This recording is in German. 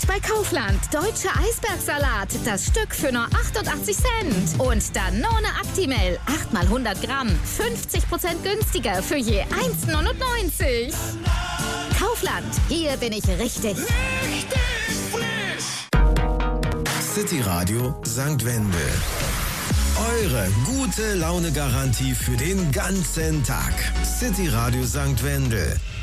Jetzt bei Kaufland. Deutscher Eisbergsalat. Das Stück für nur 88 Cent. Und Danone Actimel. 8 mal 100 Gramm. 50% günstiger für je 1,99. Kaufland. Hier bin ich richtig. City Radio St. Wendel. Eure gute Laune-Garantie für den ganzen Tag. City Radio St. Wendel.